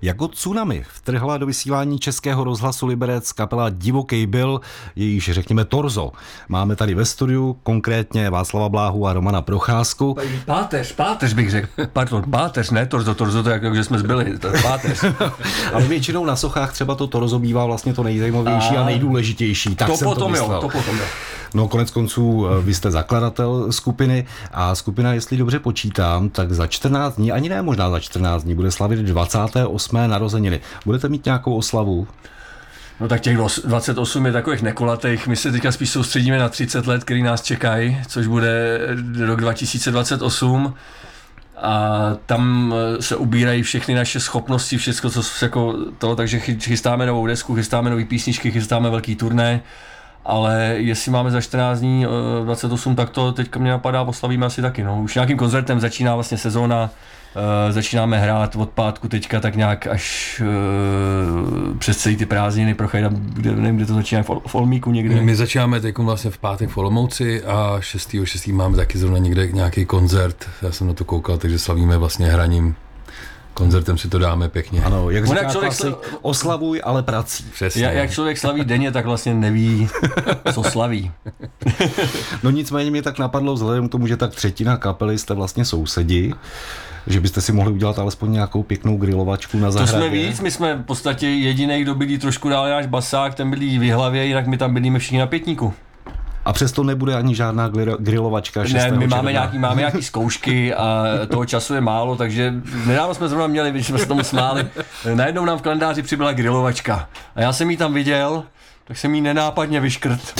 Jako tsunami vtrhla do vysílání Českého rozhlasu Liberec kapela Divokej byl, jejíž řekněme torzo. Máme tady ve studiu konkrétně Václava Bláhu a Romana Procházku. Páteř bych řekl. Pardon, páteř, ne torzo to jako, že jsme zbyli, to je páteř. Ale většinou na sochách třeba to torzo bývá vlastně to nejzajímavější a nejdůležitější. Tak to jsem potom to myslel. to potom jo. No konec konců vy jste zakladatel skupiny a skupina, jestli dobře počítám, tak za 14 dní, ani ne možná za 14 dní, bude slavit 28. narozeniny. Budete mít nějakou oslavu? No tak těch 28 je takových nekolatých. My se teďka spíš soustředíme na 30 let, který nás čekají, což bude rok 2028. A tam se ubírají všechny naše schopnosti, všechno, co jako to, takže chystáme novou desku, chystáme nový písničky, chystáme velký turné. Ale jestli máme za 14 dní 28, tak to teďka mě napadá, oslavíme asi taky. No. Už nějakým koncertem začíná vlastně sezóna, začínáme hrát od pátku teďka tak nějak až přes celý ty prázdniny, nevím, kde to začíná, v Olmíku někde. My začínáme teď vlastně v pátek v Olomouci a 6.6. máme taky zrovna někde nějaký koncert, já jsem na to koukal, takže slavíme vlastně hraním. Koncertem si to dáme pěkně. Ano, jak říká klasik, oslavuj, ale prací. Přesně. Jak člověk slaví denně, tak vlastně neví, co slaví. No nicméně mě tak napadlo, vzhledem k tomu, že tak třetina kapely jste vlastně sousedi, že byste si mohli udělat alespoň nějakou pěknou grilovačku na zahradě. To jsme víc, my jsme v podstatě jediný, kdo bydlí trošku dál, náš basák, ten bydlí v Jihlavě, jinak my tam bydlíme všichni na Pětníku. A přesto nebude ani žádná grilovačka 6. Ne, my června. máme nějaký zkoušky a toho času je málo, takže nedávno jsme zrovna měli, když jsme se tomu smáli, najednou nám v kalendáři přibyla grilovačka. A já jsem ji tam viděl, tak jsem jí nenápadně vyškrt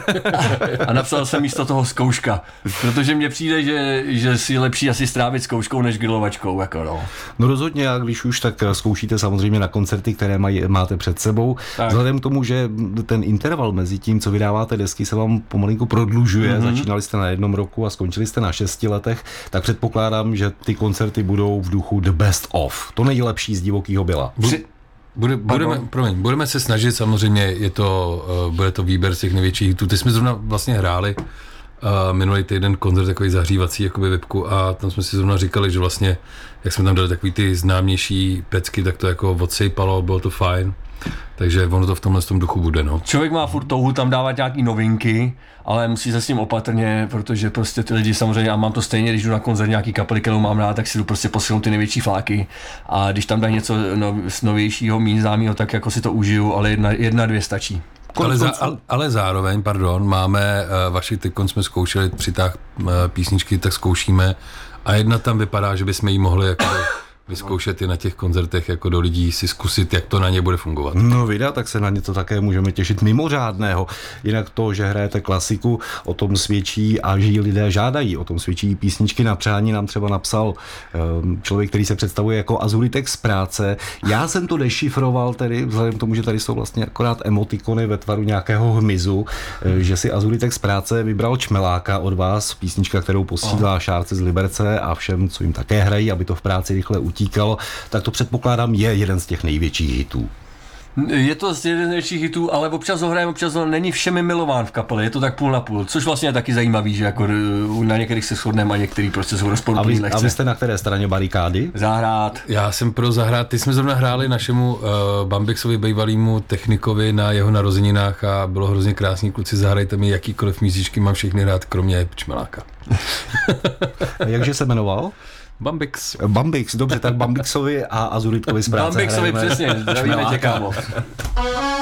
a napsal jsem místo toho zkouška, protože mně přijde, že si lepší asi strávit zkouškou než grilovačkou. Jako no. No rozhodně, a když už, tak zkoušíte samozřejmě na koncerty, které máte před sebou. Tak. Vzhledem k tomu, že ten interval mezi tím, co vydáváte desky, se vám pomalinku prodlužuje. Začínali jste na 1 roku a skončili jste na 6 letech, tak předpokládám, že ty koncerty budou v duchu The Best Of. To nejlepší z Divokýho byla. Budeme se snažit, samozřejmě bude to výběr z těch největších hitů. Teď jsme zrovna vlastně hráli minulý týden koncert takový zahřívací jakoby webku a tam jsme si zrovna říkali, že vlastně, jak jsme tam dali takový ty známější pecky, tak to jako odsejpalo, bylo to fajn. Takže ono to v tomhle duchu bude, no. Člověk má furt touhu tam dávat nějaký novinky, ale musí se s tím opatrně, protože prostě ty lidi samozřejmě, a mám to stejně, když jdu na koncert nějaký kapely, kterou mám rád, tak si jdu prostě posilnout ty největší fláky a když tam dají něco novějšího, méně známého, tak jako si to užiju, ale jedna, 2 stačí. Ale zároveň, máme vaši, teď jsme zkoušeli přitáh písničky, tak zkoušíme a jedna tam vypadá, že bychom jí mohli jako vyzkoušet i na těch koncertech jako do lidí, si zkusit, jak to na ně bude fungovat. No vida, tak se na ně to také můžeme těšit mimořádného. Jinak to, že hrajete klasiku, o tom svědčí a že ji lidé žádají, o tom svědčí písničky na přání, nám třeba napsal člověk, který se představuje jako Azuritek z práce. Já jsem to dešifroval tedy, vzhledem k tomu, že tady jsou vlastně akorát emotikony ve tvaru nějakého hmyzu, že si Azuritek z práce vybral Čmeláka od vás, písnička, kterou posílá Šárce z Liberce a všem, co jim také hrají, aby to v práci rychle utíkalo, tak to předpokládám je jeden z těch největších hitů. Je to z jeden z největších hitů, ale občas ho hrajeme, občas ho není všemi milován v kapele, je to tak půl na půl, což vlastně je taky zajímavý, že jako na některých se shodneme a některý prostě jsou rozporuplný lehce. A vy jste na které straně barikády? Zahrát. Já jsem pro zahrát, ty jsme zrovna hráli našemu Bambixovi bývalýmu technikovi na jeho narozeninách a bylo hrozně krásný, kluci, zahrajte mi jakýkoliv mízičky, mám všechny hrát, kromě Čmeláka. A jakže se jmenoval? Bambix, dobře, tak Bambixovi a Azuritkovi z práce Bambixovi přesně, zdravíme tě, kámo.